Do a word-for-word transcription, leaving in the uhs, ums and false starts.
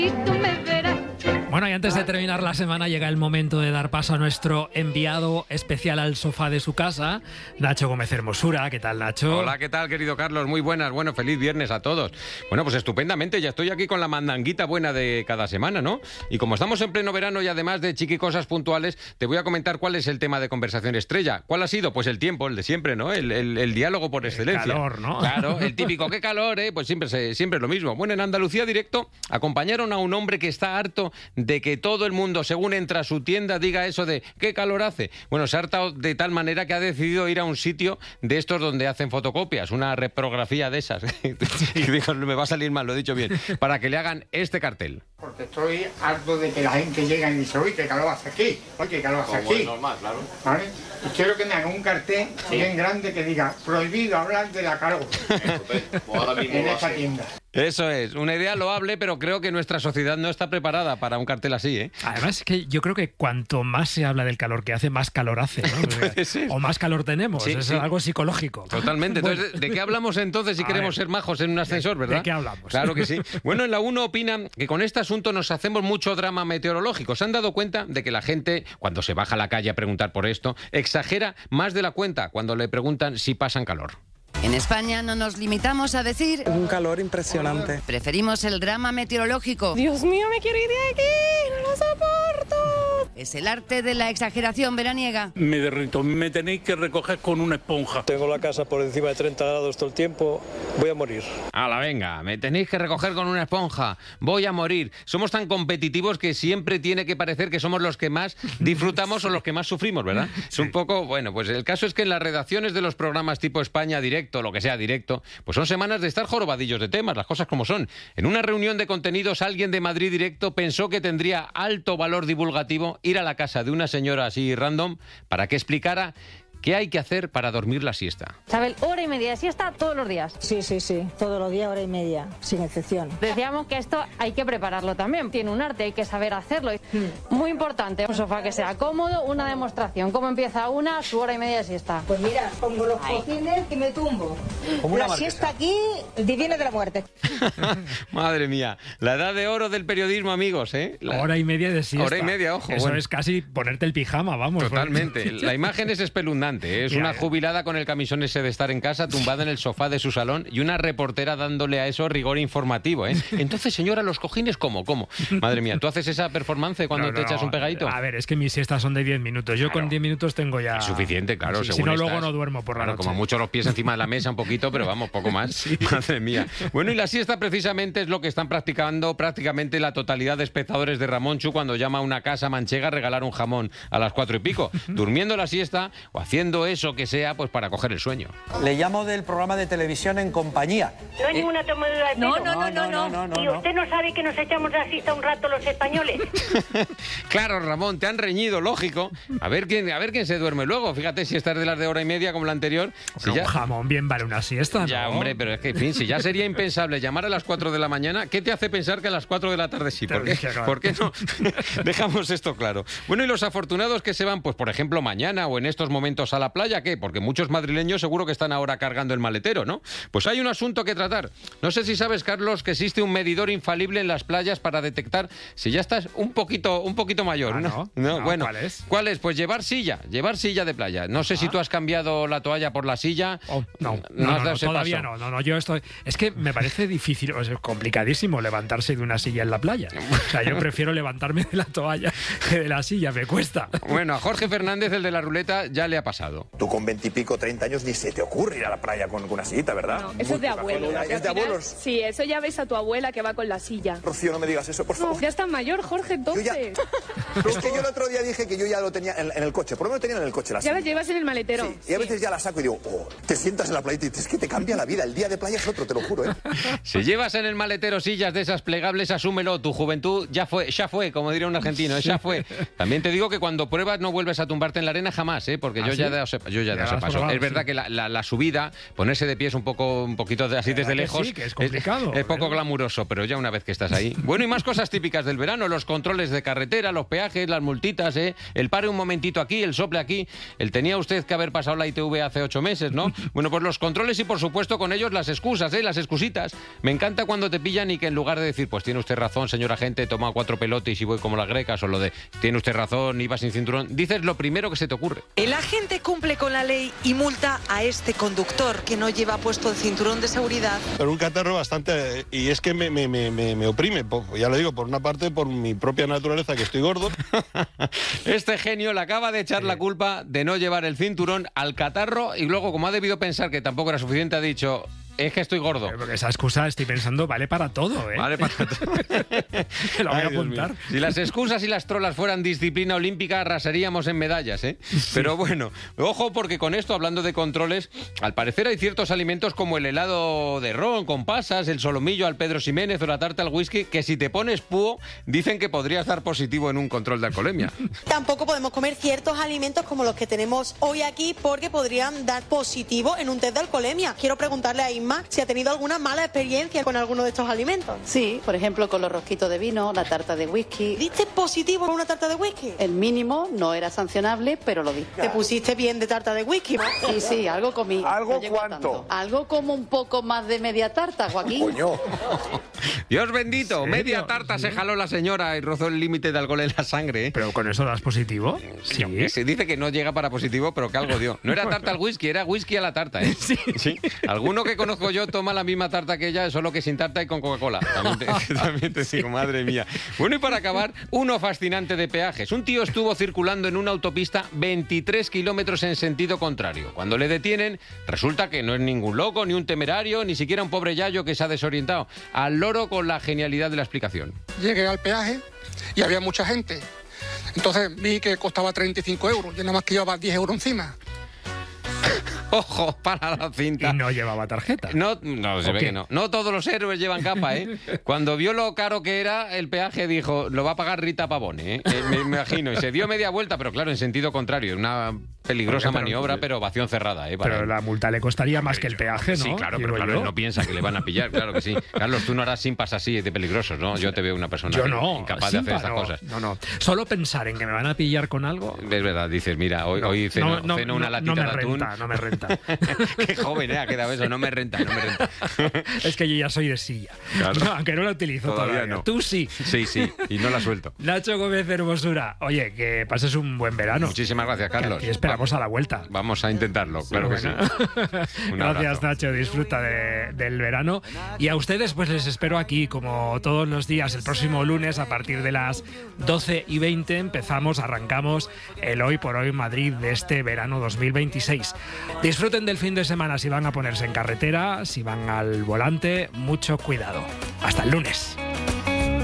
Bueno, y antes de terminar la semana llega el momento de dar paso a nuestro enviado especial al sofá de su casa, Nacho Gómez Hermosura. ¿Qué tal, Nacho? Hola, ¿qué tal, querido Carlos? Muy buenas, bueno, feliz viernes a todos. Bueno, pues estupendamente, ya estoy aquí con la mandanguita buena de cada semana, ¿no? Y como estamos en pleno verano y además de chiquicosas puntuales, te voy a comentar cuál es el tema de conversación estrella. ¿Cuál ha sido? Pues el tiempo, el de siempre, ¿no? El, el, el diálogo por excelencia. El calor, ¿no? Claro, el típico, qué calor, ¿eh? Pues siempre, se, siempre es lo mismo. Bueno, en Andalucía Directo acompañaron a un hombre que está harto de que todo el mundo, según entra a su tienda, diga eso de ¿qué calor hace? Bueno, se ha hartado de tal manera que ha decidido ir a un sitio de estos donde hacen fotocopias, una reprografía de esas. Y digo, me va a salir mal, lo he dicho bien, para que le hagan este cartel. Porque estoy harto de que la gente llega y dice, uy, qué calor hace aquí, uy, qué calor hace aquí. Normal, claro. ¿Vale? Y quiero que me hagan un cartel sí. bien grande que diga, prohibido hablar de la calor en esta tienda. Eso es, una idea loable, pero creo que nuestra sociedad no está preparada para un cartel así, ¿eh? Además, es que yo creo que cuanto más se habla del calor que hace, más calor hace, ¿no? Puede ser. O más calor tenemos, sí, es sí. algo psicológico. Totalmente. Entonces, ¿de qué hablamos entonces si A queremos ver, ser majos en un ascensor, verdad? ¿De qué hablamos? Claro que sí. Bueno, en la uno opinan que con este asunto nos hacemos mucho drama meteorológico. ¿Se han dado cuenta de que la gente, cuando se baja a la calle a preguntar por esto, exagera más de la cuenta cuando le preguntan si pasan calor? En España no nos limitamos a decir... Un calor impresionante. Preferimos el drama meteorológico. Dios mío, me quiero ir de aquí, no lo soporto. Es el arte de la exageración veraniega. Me derrito, me tenéis que recoger con una esponja. Tengo la casa por encima de treinta grados todo el tiempo, voy a morir. ¡Hala, venga! Me tenéis que recoger con una esponja, voy a morir. Somos tan competitivos que siempre tiene que parecer que somos los que más disfrutamos o los que más sufrimos, ¿verdad? Sí. Es un poco, bueno, pues el caso es que en las redacciones de los programas tipo España Directo, lo que sea directo, pues son semanas de estar jorobadillos de temas, las cosas como son. En una reunión de contenidos, alguien de Madrid Directo pensó que tendría alto valor divulgativo ir a la casa de una señora así random para que explicara ¿qué hay que hacer para dormir la siesta? Isabel, hora y media de siesta todos los días. Sí, sí, sí, todos los días hora y media, sin excepción. Decíamos que esto hay que prepararlo también, tiene un arte, hay que saber hacerlo. Hmm. Muy importante, un sofá que sea cómodo, una demostración. ¿Cómo empieza una, su hora y media de siesta? Pues mira, pongo los cojines y me tumbo. La siesta aquí viene de la muerte. Madre mía, la edad de oro del periodismo, amigos, ¿eh? La... Hora y media de siesta. Hora y media, ojo. Eso bueno. es casi ponerte el pijama, vamos. Totalmente. Porque... La imagen es espeluznante. Es una jubilada con el camisón ese de estar en casa, tumbada en el sofá de su salón y una reportera dándole a eso rigor informativo, ¿eh? Entonces, señora, ¿los cojines cómo? ¿Cómo? Madre mía, ¿tú haces esa performance cuando no, no, te echas un pegadito? A ver, es que mis siestas son de diez minutos. Yo claro. con diez minutos tengo ya... Es suficiente, claro. Sí, según si no, estás, luego no duermo por la claro, noche. Como mucho los pies encima de la mesa un poquito, pero vamos, poco más. Sí. Madre mía. Bueno, y la siesta precisamente es lo que están practicando prácticamente la totalidad de espectadores de Ramonchu cuando llama a una casa manchega a regalar un jamón a las cuatro y pico. Durmiendo la siesta o haciendo eso que sea, pues para coger el sueño. Le llamo del programa de televisión En Compañía. No hay eh, ninguna tomadura de pelo. No, no, no, no, no. no, no, no ¿Y usted no sabe que nos echamos la siesta un rato los españoles? Claro, Ramón, te han reñido, lógico. A ver quién, a ver quién se duerme luego. Fíjate si estás de las de hora y media como la anterior. Si ya... Un jamón bien vale una siesta, Ya, ¿no? hombre, pero es que, en fin, si ya sería impensable llamar a las cuatro de la mañana, ¿qué te hace pensar que a las cuatro de la tarde sí? ¿Por qué, ¿Por qué no? Dejamos esto claro. Bueno, y los afortunados que se van, pues por ejemplo, mañana o en estos momentos a la playa, ¿qué? Porque muchos madrileños seguro que están ahora cargando el maletero, ¿no? Pues hay un asunto que tratar. No sé si sabes, Carlos, que existe un medidor infalible en las playas para detectar si ya estás un poquito, un poquito mayor. Ah, ¿no? No, no, bueno, ¿cuál es? ¿Cuál es? Pues llevar silla, llevar silla de playa. No sé ah. si tú has cambiado la toalla por la silla. Oh, no, no, no, no, no todavía no, no, no, yo estoy... Es que me parece difícil, o sea, complicadísimo levantarse de una silla en la playa. O sea, yo prefiero levantarme de la toalla que de la silla, me cuesta. Bueno, a Jorge Fernández, el de la ruleta, ya le ha pasado. Tú con veintipico, treinta años ni se te ocurre ir a la playa con, con una sillita, ¿verdad? No, eso es de abuelos. ¿Es de abuelos? Sí, eso ya ves a tu abuela que va con la silla. Rocío, no me digas eso, por favor. No, ya está mayor, Jorge, entonces. Yo ya... Es que yo el otro día dije que yo ya lo tenía en, en el coche, por lo menos tenía en el coche la silla. Ya la llevas en el maletero. Sí, y a veces sí. ya la saco y digo, oh, te sientas en la playa y dices, es que te cambia la vida, el día de playa es otro, te lo juro, ¿eh? Si llevas en el maletero sillas de esas plegables, asúmelo, tu juventud ya fue, ya fue, como diría un argentino, ya fue. También te digo que cuando pruebas no vuelves a tumbarte en la arena jamás, ¿eh? Porque yo ¿Ah, ya ya he dado ese, yo ya he dado ese paso. Probado, es verdad sí. que la, la, la subida, ponerse de pie es un poco, un poquito de, así desde lejos. Sí, que es complicado. Es, es poco glamuroso, pero ya una vez que estás ahí. Bueno, y más cosas típicas del verano, los controles de carretera, los peajes, las multitas, ¿eh? El pare un momentito aquí, el sople aquí. El tenía usted que haber pasado la I T V hace ocho meses, ¿no? Bueno, pues los controles y por supuesto con ellos las excusas, ¿eh? Las excusitas. Me encanta cuando te pillan y que en lugar de decir, pues tiene usted razón, señor agente, toma cuatro pelotes y voy como las grecas, o lo de, tiene usted razón, iba sin cinturón, dices lo primero que se te ocurre. El agente cumple con la ley y multa a este conductor que no lleva puesto el cinturón de seguridad. Pero un catarro bastante... Y es que me, me, me, me oprime, ya lo digo, por una parte por mi propia naturaleza, que estoy gordo. Este genio le acaba de echar la culpa de no llevar el cinturón al catarro y luego, como ha debido pensar que tampoco era suficiente, ha dicho... Es que estoy gordo. Porque esa excusa, estoy pensando, vale para todo, ¿eh? Vale para todo. Te lo voy Ay, a apuntar. Si las excusas y las trolas fueran disciplina olímpica, arrasaríamos en medallas, ¿eh? Sí. Pero bueno, ojo, porque con esto, hablando de controles, al parecer hay ciertos alimentos como el helado de ron con pasas, el solomillo al Pedro Ximénez o la tarta al whisky, que si te pones púo, dicen que podrías dar positivo en un control de alcoholemia. Tampoco podemos comer ciertos alimentos como los que tenemos hoy aquí, porque podrían dar positivo en un test de alcoholemia. Quiero preguntarle a Isma si ha tenido alguna mala experiencia con alguno de estos alimentos. Sí, por ejemplo, con los rosquitos de vino, la tarta de whisky. ¿Diste positivo con una tarta de whisky? El mínimo no era sancionable, pero lo di. ¿Te pusiste bien de tarta de whisky? Sí, sí, algo comí. ¿Algo no cuánto? Tanto. Algo como un poco más de media tarta, Joaquín. Coño. Dios bendito, media tarta ¿Sí? se jaló la señora y rozó el límite de alcohol en la sangre, ¿eh? ¿Pero con eso das positivo? Sí. No, se dice que no llega para positivo, pero que algo dio. No era tarta al whisky, era whisky a la tarta, ¿eh? Sí. sí. Alguno que conozco yo toma la misma tarta que ella, solo que sin tarta y con Coca-Cola. También te, también te digo, madre mía. Bueno, y para acabar, uno fascinante de peajes. Un tío estuvo circulando en una autopista veintitrés kilómetros en sentido contrario. Cuando le detienen, resulta que no es ningún loco, ni un temerario, ni siquiera un pobre yayo que se ha desorientado. Al loro con la genialidad de la explicación. Llegué al peaje y había mucha gente. Entonces vi que costaba treinta y cinco euros. Yo nada más que llevaba diez euros encima. Ojo, para la cinta. Y no llevaba tarjeta. No, no se ve que no. No todos los héroes llevan capa, ¿eh? Cuando vio lo caro que era el peaje, dijo, lo va a pagar Rita Pavone, ¿eh? eh me imagino. Y se dio media vuelta, pero claro, en sentido contrario. Una peligrosa Oye, pero, maniobra, pero ovación cerrada, ¿eh? Para pero él. La multa le costaría más que el peaje, ¿no? Sí, claro, pero claro, él no piensa que le van a pillar, claro que sí. Carlos, tú no harás simpas así de peligrosos, ¿no? Yo te veo una persona Yo no, incapaz simpa, de hacer estas no, cosas. No, no. Solo pensar en que me van a pillar con algo... Es verdad, dices, mira, hoy, no, hoy ceno, no, no, ceno una latita no me de atún. Renta, no me renta. Qué joven, ¿eh? Ha quedado eso. No me renta, no me renta. Es que yo ya soy de silla. Claro. No, aunque no la utilizo todavía. todavía. No. Tú sí. Sí, sí. Y no la suelto. Nacho Gómez Hermosura. Oye, que pases un buen verano. Muchísimas gracias, Carlos. Y esperamos a la vuelta. Vamos a intentarlo, claro sí, bueno. que sí. Gracias, Nacho. Disfruta de, del verano. Y a ustedes, pues les espero aquí, como todos los días, el próximo lunes, a partir de las doce y veinte, empezamos, arrancamos el Hoy por Hoy Madrid de este verano dos mil veintiséis. Disfruten del fin de semana si van a ponerse en carretera, si van al volante, mucho cuidado. Hasta el lunes.